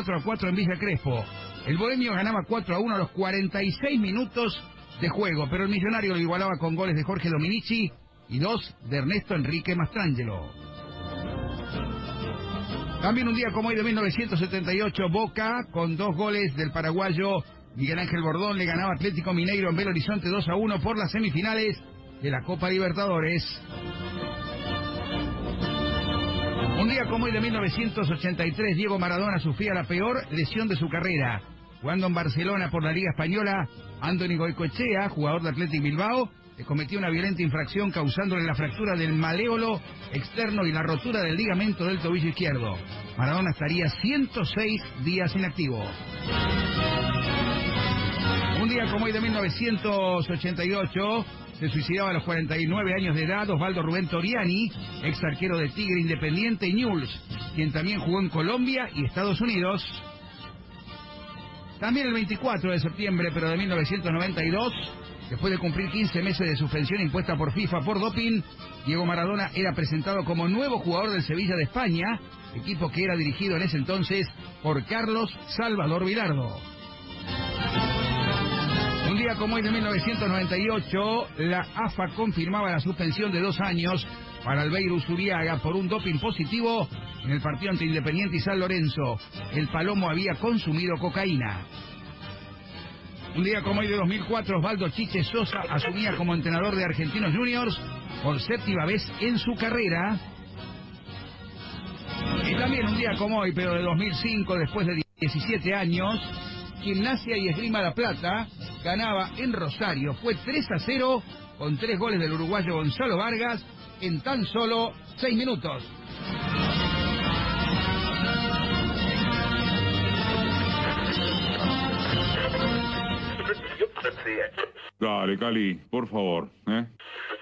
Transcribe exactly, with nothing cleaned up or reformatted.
cuatro a cuatro en Villa Crespo. El bohemio ganaba cuatro a uno a los cuarenta y seis minutos de juego, pero el millonario lo igualaba con goles de Jorge Dominici y dos de Ernesto Enrique Mastrangelo. También un día como hoy de mil novecientos setenta y ocho, Boca, con dos goles del paraguayo Miguel Ángel Bordón, le ganaba Atlético Mineiro en Belo Horizonte dos a uno por las semifinales de la Copa Libertadores. Un día como hoy de mil novecientos ochenta y tres, Diego Maradona sufría la peor lesión de su carrera. Jugando en Barcelona por la Liga Española, Andoni Goicoechea, jugador de Athletic Bilbao, le cometió una violenta infracción causándole la fractura del maléolo externo y la rotura del ligamento del tobillo izquierdo. Maradona estaría ciento seis días inactivo. Un día como hoy de mil novecientos ochenta y ocho, se suicidaba a los cuarenta y nueve años de edad Osvaldo Rubén Toriani, ex arquero de Tigre, Independiente y Newell's, quien también jugó en Colombia y Estados Unidos. También el veinticuatro de septiembre, pero de mil novecientos noventa y dos, después de cumplir quince meses de suspensión impuesta por FIFA por doping, Diego Maradona era presentado como nuevo jugador del Sevilla de España, equipo que era dirigido en ese entonces por Carlos Salvador Vilardo. Un día como hoy de mil novecientos noventa y ocho, la A F A confirmaba la suspensión de dos años para Albeiro Zuriaga por un doping positivo en el partido ante Independiente y San Lorenzo. El Palomo había consumido cocaína. Un día como hoy de dos mil cuatro, Osvaldo Chiche Sosa asumía como entrenador de Argentinos Juniors por séptima vez en su carrera. Y también un día como hoy, pero de dos mil cinco, después de diecisiete años, Gimnasia y Esgrima La Plata ganaba en Rosario. Fue tres a cero con tres goles del uruguayo Gonzalo Vargas en tan solo seis minutos. Dale, Cali, por favor, ¿eh?